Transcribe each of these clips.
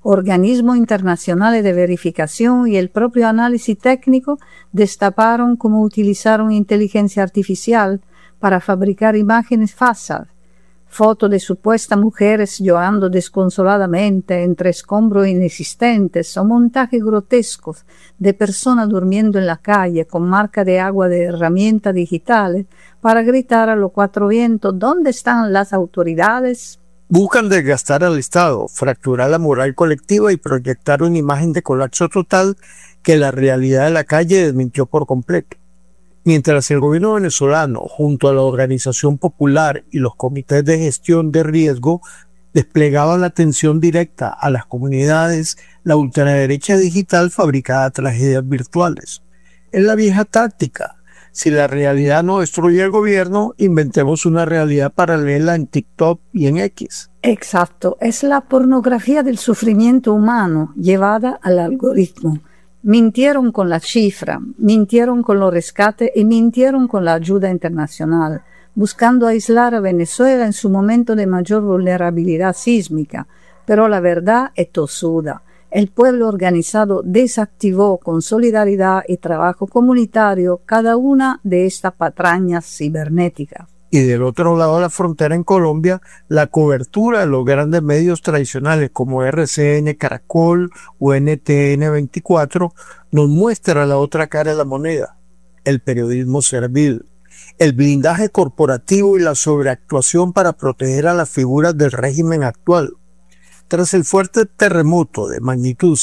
Organismos internacionales de verificación y el propio análisis técnico destaparon cómo utilizaron inteligencia artificial para fabricar imágenes falsas, fotos de supuestas mujeres llorando desconsoladamente entre escombros inexistentes o montajes grotescos de personas durmiendo en la calle con marca de agua de herramientas digitales para gritar a los cuatro vientos ¿dónde están las autoridades? Buscan desgastar al Estado, fracturar la moral colectiva y proyectar una imagen de colapso total que la realidad de la calle desmintió por completo. Mientras el gobierno venezolano, junto a la Organización Popular y los comités de gestión de riesgo, desplegaban la atención directa a las comunidades, la ultraderecha digital fabricaba tragedias virtuales. Es la vieja táctica. Si la realidad no destruye el gobierno, inventemos una realidad paralela en TikTok y en X. Exacto, es la pornografía del sufrimiento humano llevada al algoritmo. Mintieron con la cifra, mintieron con los rescates y mintieron con la ayuda internacional, buscando aislar a Venezuela en su momento de mayor vulnerabilidad sísmica. Pero la verdad es tosuda. El pueblo organizado desactivó con solidaridad y trabajo comunitario cada una de estas patrañas cibernéticas. Y del otro lado de la frontera en Colombia, la cobertura de los grandes medios tradicionales como RCN, Caracol o NTN 24 nos muestra la otra cara de la moneda, el periodismo servil, el blindaje corporativo y la sobreactuación para proteger a las figuras del régimen actual. Tras el fuerte terremoto de magnitud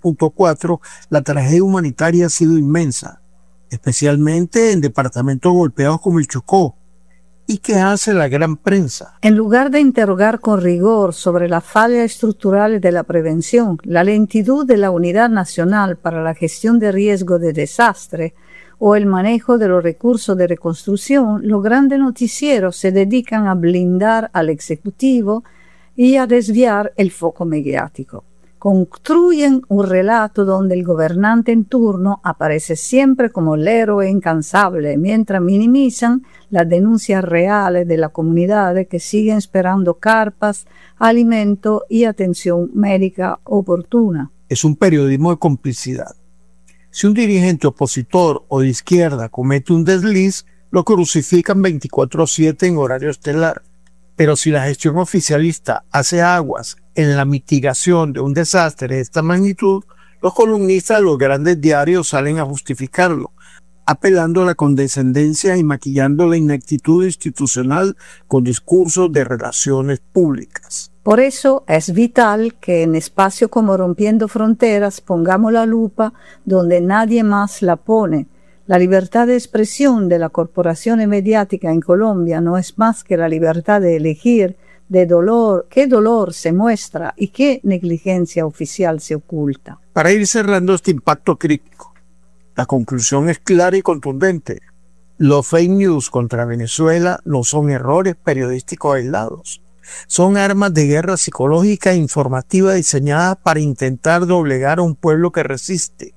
7.4, la tragedia humanitaria ha sido inmensa, especialmente en departamentos golpeados como el Chocó. ¿Y qué hace la gran prensa? En lugar de interrogar con rigor sobre las fallas estructurales de la prevención, la lentitud de la Unidad Nacional para la Gestión de Riesgo de Desastre o el manejo de los recursos de reconstrucción, los grandes noticieros se dedican a blindar al Ejecutivo y a desviar el foco mediático. Construyen un relato donde el gobernante en turno aparece siempre como el héroe incansable, mientras minimizan las denuncias reales de la comunidad que siguen esperando carpas, alimento y atención médica oportuna. Es un periodismo de complicidad. Si un dirigente opositor o de izquierda comete un desliz, lo crucifican 24/7 en horario estelar. Pero si la gestión oficialista hace aguas en la mitigación de un desastre de esta magnitud, los columnistas de los grandes diarios salen a justificarlo, apelando a la condescendencia y maquillando la ineptitud institucional con discursos de relaciones públicas. Por eso es vital que en espacios como Rompiendo Fronteras pongamos la lupa donde nadie más la pone. La libertad de expresión de la corporación mediática en Colombia no es más que la libertad de elegir de dolor, qué dolor se muestra y qué negligencia oficial se oculta. Para ir cerrando este impacto crítico, la conclusión es clara y contundente. Los fake news contra Venezuela no son errores periodísticos aislados. Son armas de guerra psicológica e informativa diseñadas para intentar doblegar a un pueblo que resiste.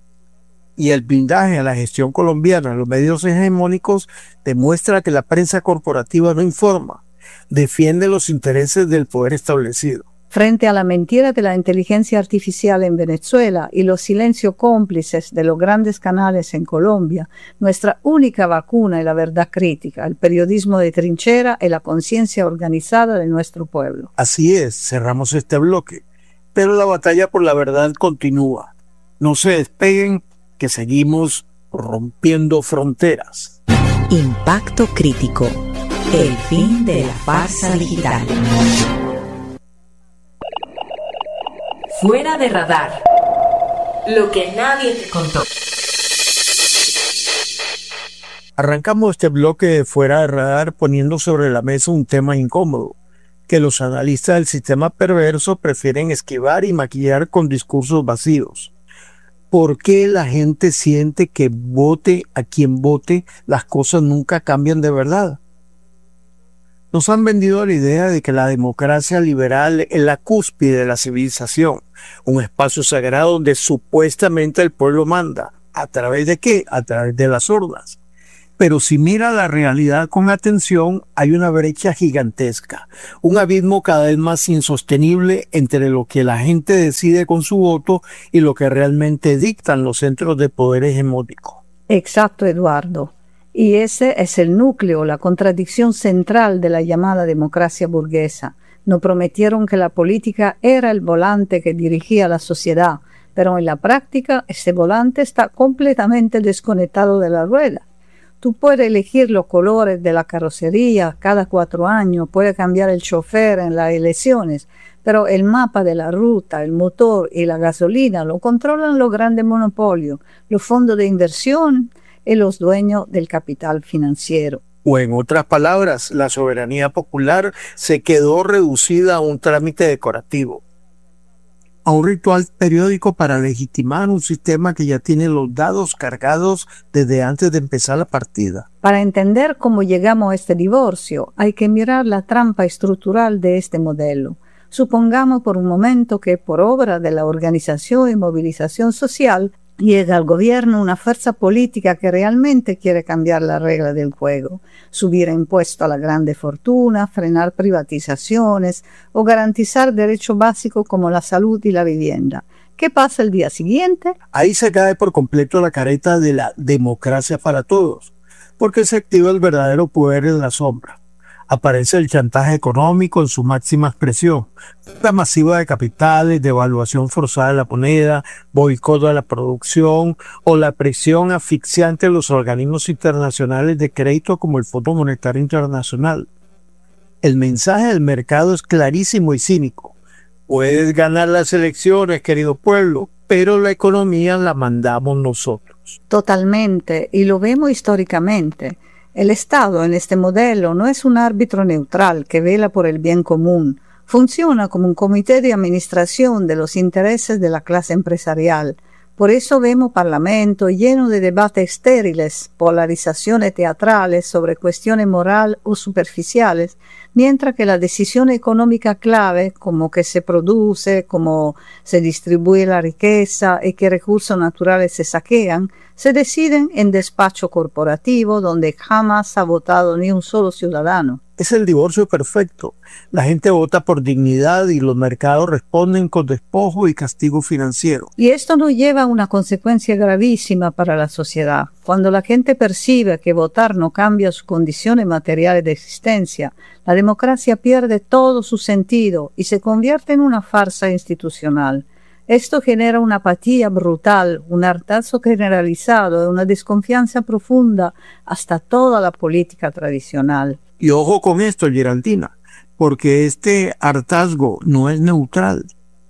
Y el blindaje a la gestión colombiana en los medios hegemónicos demuestra que la prensa corporativa no informa, defiende los intereses del poder establecido. Frente a la mentira de la inteligencia artificial en Venezuela y los silencios cómplices de los grandes canales en Colombia, nuestra única vacuna es la verdad crítica, el periodismo de trinchera y la conciencia organizada de nuestro pueblo. Así es, cerramos este bloque, pero la batalla por la verdad continúa. No se despeguen, que seguimos rompiendo fronteras. Impacto crítico. El fin de la farsa digital. Fuera de radar. Lo que nadie te contó. Arrancamos este bloque de Fuera de Radar poniendo sobre la mesa un tema incómodo, que los analistas del sistema perverso prefieren esquivar y maquillar con discursos vacíos. ¿Por qué la gente siente que vote a quien vote, las cosas nunca cambian de verdad? Nos han vendido la idea de que la democracia liberal es la cúspide de la civilización, un espacio sagrado donde supuestamente el pueblo manda. ¿A través de qué? A través de las urnas. Pero si mira la realidad con atención, hay una brecha gigantesca, un abismo cada vez más insostenible entre lo que la gente decide con su voto y lo que realmente dictan los centros de poder hegemónico. Exacto, Eduardo. Y ese es el núcleo, la contradicción central de la llamada democracia burguesa. Nos prometieron que la política era el volante que dirigía la sociedad, pero en la práctica ese volante está completamente desconectado de la rueda. Tú puedes elegir los colores de la carrocería cada 4 años, puedes cambiar el chofer en las elecciones, pero el mapa de la ruta, el motor y la gasolina lo controlan los grandes monopolios, los fondos de inversión y los dueños del capital financiero. O en otras palabras, la soberanía popular se quedó reducida a un trámite decorativo, a un ritual periódico para legitimar un sistema que ya tiene los dados cargados desde antes de empezar la partida. Para entender cómo llegamos a este divorcio, hay que mirar la trampa estructural de este modelo. Supongamos por un momento que por obra de la organización y movilización social llega al gobierno una fuerza política que realmente quiere cambiar la regla del juego, subir impuestos a la grande fortuna, frenar privatizaciones o garantizar derechos básicos como la salud y la vivienda. ¿Qué pasa el día siguiente? Ahí se cae por completo la careta de la democracia para todos, porque se activa el verdadero poder en la sombra. Aparece el chantaje económico en su máxima expresión, la masiva de capitales, devaluación forzada de la moneda, boicot a la producción o la presión asfixiante de los organismos internacionales de crédito como el Fondo Monetario Internacional. El mensaje del mercado es clarísimo y cínico. Puedes ganar las elecciones, querido pueblo, pero la economía la mandamos nosotros. Totalmente, y lo vemos históricamente. El Estado en este modelo no es un árbitro neutral que vela por el bien común. Funciona como un comité de administración de los intereses de la clase empresarial. Por eso vemos parlamentos llenos de debates estériles, polarizaciones teatrales sobre cuestiones morales o superficiales, mientras que la decisión económica clave, como qué se produce, cómo se distribuye la riqueza y qué recursos naturales se saquean, se deciden en despacho corporativo donde jamás ha votado ni un solo ciudadano. Es el divorcio perfecto. La gente vota por dignidad y los mercados responden con despojo y castigo financiero. Y esto nos lleva a una consecuencia gravísima para la sociedad. Cuando la gente percibe que votar no cambia sus condiciones materiales de existencia, la democracia pierde todo su sentido y se convierte en una farsa institucional. Esto genera una apatía brutal, un hartazgo generalizado y una desconfianza profunda hasta toda la política tradicional. Y ojo con esto, Geraldina, porque este hartazgo no es neutral.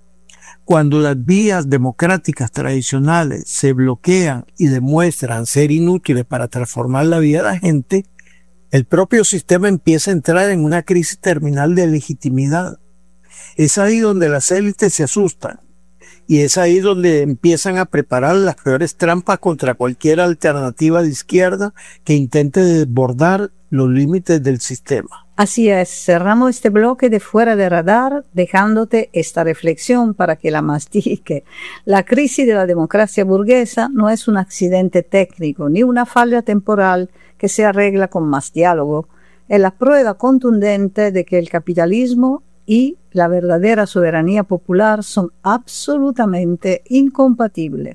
Cuando las vías democráticas tradicionales se bloquean y demuestran ser inútiles para transformar la vida de la gente, el propio sistema empieza a entrar en una crisis terminal de legitimidad. Es ahí donde las élites se asustan. Y es ahí donde empiezan a preparar las peores trampas contra cualquier alternativa de izquierda que intente desbordar los límites del sistema. Así es, cerramos este bloque de Fuera de Radar dejándote esta reflexión para que la mastique. La crisis de la democracia burguesa no es un accidente técnico ni una falla temporal que se arregla con más diálogo. Es la prueba contundente de que el capitalismo y la verdadera soberanía popular son absolutamente incompatibles.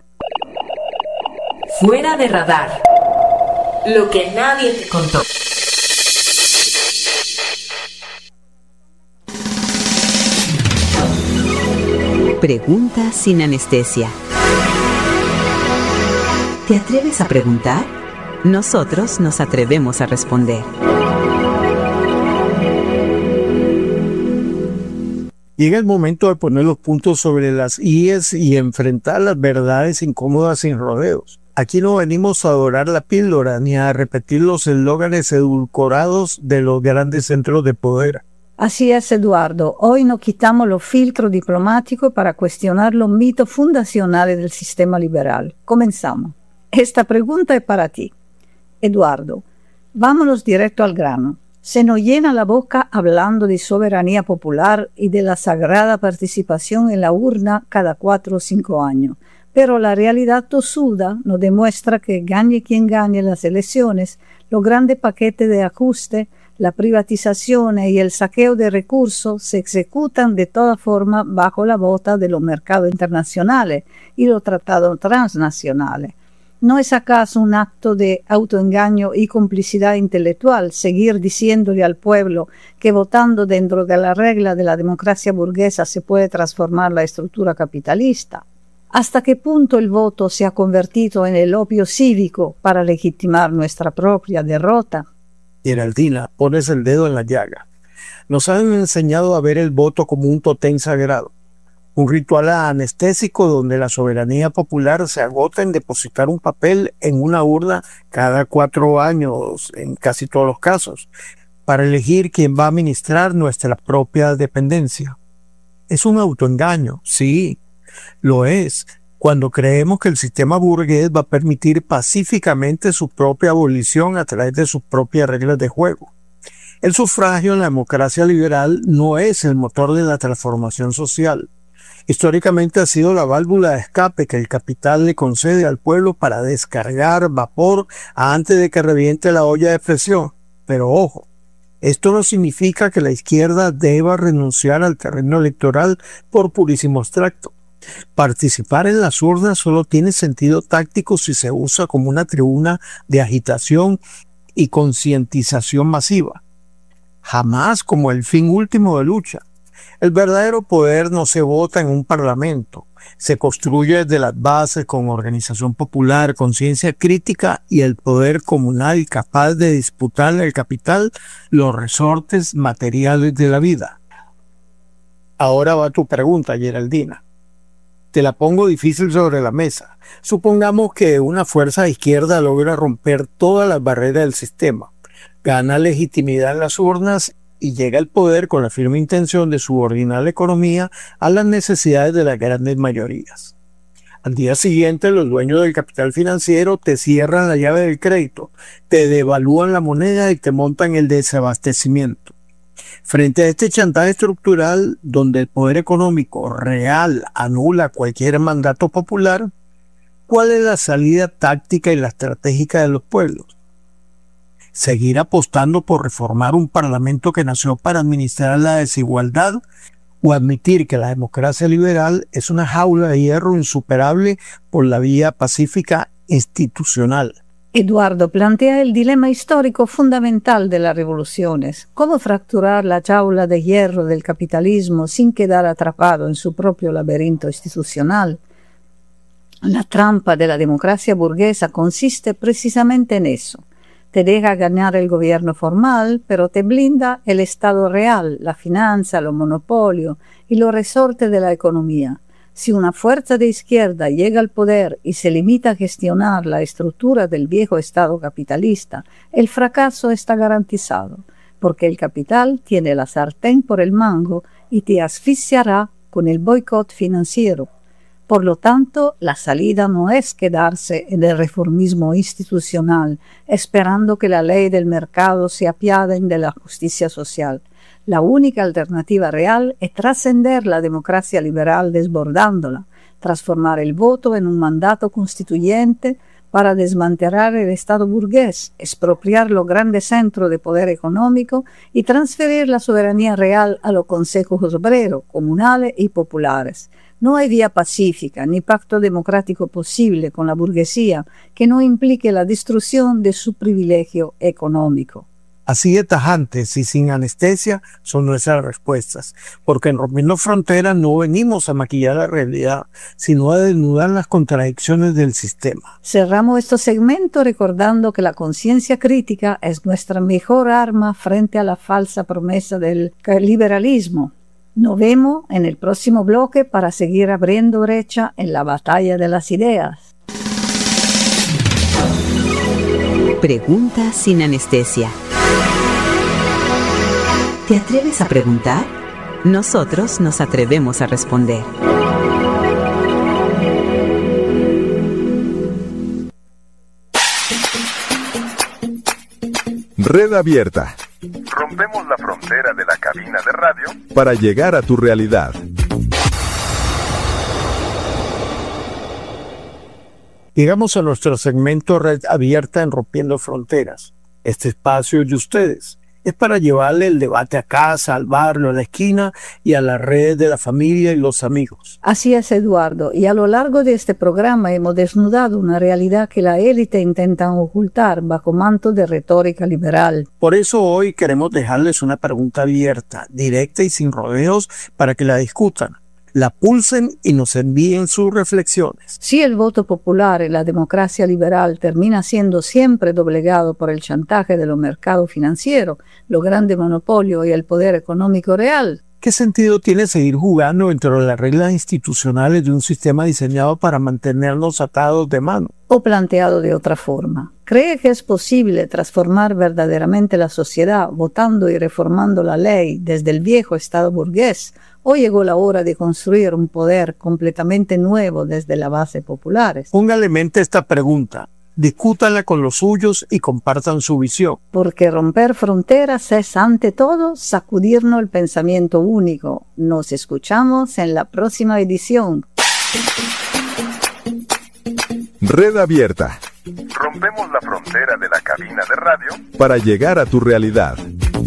Fuera de Radar. Lo que nadie te contó. Preguntas sin anestesia. ¿Te atreves a preguntar? Nosotros nos atrevemos a responder. Llega el momento de poner los puntos sobre las íes y enfrentar las verdades incómodas sin rodeos. Aquí no venimos a adorar la píldora ni a repetir los eslóganes edulcorados de los grandes centros de poder. Así es, Eduardo. Hoy nos quitamos los filtros diplomáticos para cuestionar los mitos fundacionales del sistema liberal. Comenzamos. Esta pregunta es para ti. Eduardo, vámonos directo al grano. Se nos llena la boca hablando de soberanía popular y de la sagrada participación en la urna cada 4 o 5 años. Pero la realidad tosuda nos demuestra que gane quien gane las elecciones, los grandes paquetes de ajuste, la privatización y el saqueo de recursos se ejecutan de toda forma bajo la bota de los mercados internacionales y los tratados transnacionales. ¿No es acaso un acto de autoengaño y complicidad intelectual seguir diciéndole al pueblo que votando dentro de la regla de la democracia burguesa se puede transformar la estructura capitalista? ¿Hasta qué punto el voto se ha convertido en el opio cívico para legitimar nuestra propia derrota? Geraldina, pones el dedo en la llaga. Nos han enseñado a ver el voto como un tótem sagrado, un ritual anestésico donde la soberanía popular se agota en depositar un papel en una urna cada 4 años, en casi todos los casos, para elegir quién va a administrar nuestra propia dependencia. Es un autoengaño, sí, lo es, cuando creemos que el sistema burgués va a permitir pacíficamente su propia abolición a través de sus propias reglas de juego. El sufragio en la democracia liberal no es el motor de la transformación social. Históricamente ha sido la válvula de escape que el capital le concede al pueblo para descargar vapor antes de que reviente la olla de presión. Pero ojo, esto no significa que la izquierda deba renunciar al terreno electoral por purísimo extracto. Participar en las urnas solo tiene sentido táctico si se usa como una tribuna de agitación y concientización masiva, jamás como el fin último de lucha. El verdadero poder no se vota en un parlamento, se construye desde las bases con organización popular, conciencia crítica y el poder comunal capaz de disputarle al capital los resortes materiales de la vida. Ahora va tu pregunta, Geraldina. Te la pongo difícil sobre la mesa. Supongamos que una fuerza de izquierda logra romper todas las barreras del sistema, gana legitimidad en las urnas y llega al poder con la firme intención de subordinar la economía a las necesidades de las grandes mayorías. Al día siguiente, los dueños del capital financiero te cierran la llave del crédito, te devalúan la moneda y te montan el desabastecimiento. Frente a este chantaje estructural, donde el poder económico real anula cualquier mandato popular, ¿cuál es la salida táctica y la estratégica de los pueblos? ¿Seguir apostando por reformar un parlamento que nació para administrar la desigualdad o admitir que la democracia liberal es una jaula de hierro insuperable por la vía pacífica institucional? Eduardo plantea el dilema histórico fundamental de las revoluciones. ¿Cómo fracturar la jaula de hierro del capitalismo sin quedar atrapado en su propio laberinto institucional? La trampa de la democracia burguesa consiste precisamente en eso. Te deja ganar el gobierno formal, pero te blinda el Estado real, la finanza, los monopolios y los resortes de la economía. Si una fuerza de izquierda llega al poder y se limita a gestionar la estructura del viejo Estado capitalista, el fracaso está garantizado, porque el capital tiene la sartén por el mango y te asfixiará con el boicot financiero. Por lo tanto, la salida no es quedarse en el reformismo institucional, esperando que la ley del mercado se apiade de la justicia social. La única alternativa real es trascender la democracia liberal desbordándola, transformar el voto en un mandato constituyente para desmantelar el Estado burgués, expropiar los grandes centros de poder económico y transferir la soberanía real a los consejos obreros, comunales y populares. No hay vía pacífica ni pacto democrático posible con la burguesía que no implique la destrucción de su privilegio económico. Así de tajantes y sin anestesia son nuestras respuestas, porque en Rompiendo Fronteras no venimos a maquillar la realidad, sino a desnudar las contradicciones del sistema. Cerramos este segmento recordando que la conciencia crítica es nuestra mejor arma frente a la falsa promesa del liberalismo. Nos vemos en el próximo bloque para seguir abriendo brecha en la batalla de las ideas. Pregunta sin anestesia. ¿Te atreves a preguntar? Nosotros nos atrevemos a responder. Red Abierta. Rompemos la frontera de la cabina de radio para llegar a tu realidad. Llegamos a nuestro segmento Red Abierta en Rompiendo Fronteras. Este espacio es de ustedes. Es para llevarle el debate a casa, al barrio, a la esquina y a las redes de la familia y los amigos. Así es, Eduardo, y a lo largo de este programa hemos desnudado una realidad que la élite intentan ocultar bajo manto de retórica liberal. Por eso hoy queremos dejarles una pregunta abierta, directa y sin rodeos para que la discutan, la pulsen y nos envíen sus reflexiones. Si el voto popular en la democracia liberal termina siendo siempre doblegado por el chantaje de los mercados financieros, los grandes monopolios y el poder económico real, ¿qué sentido tiene seguir jugando entre las reglas institucionales de un sistema diseñado para mantenernos atados de mano? O planteado de otra forma, ¿cree que es posible transformar verdaderamente la sociedad votando y reformando la ley desde el viejo Estado burgués? ¿O llegó la hora de construir un poder completamente nuevo desde la base populares? Póngale mente esta pregunta, discútanla con los suyos y compartan su visión. Porque romper fronteras es ante todo sacudirnos el pensamiento único. Nos escuchamos en la próxima edición. Red Abierta. Rompemos la frontera de la cabina de radio Para llegar a tu realidad.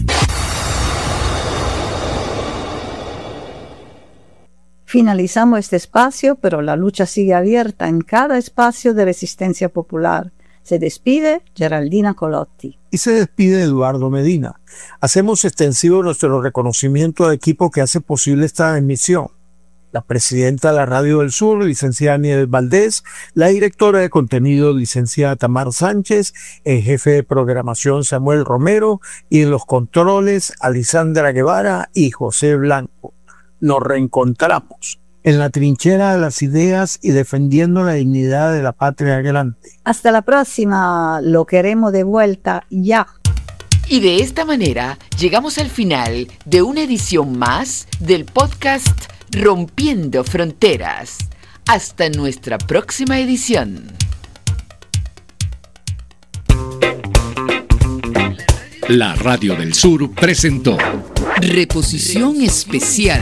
Finalizamos este espacio, pero la lucha sigue abierta en cada espacio de resistencia popular. Se despide Geraldina Colotti. Y se despide Eduardo Medina. Hacemos extensivo nuestro reconocimiento al equipo que hace posible esta emisión. La presidenta de la Radio del Sur, licenciada Nieves Valdés, la directora de contenido, licenciada Tamar Sánchez, el jefe de programación Samuel Romero y en los controles Alisandra Guevara y José Blanco. Nos reencontramos en la trinchera de las ideas y defendiendo la dignidad de la patria grande. Hasta la próxima, lo queremos de vuelta ya. Y de esta manera llegamos al final de una edición más del podcast Rompiendo Fronteras. Hasta nuestra próxima edición. La Radio del Sur presentó Reposición especial.